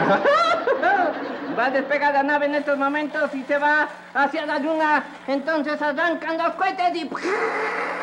Va a despegar la nave en estos momentos y se va hacia la luna. Entonces arrancan los cohetes y...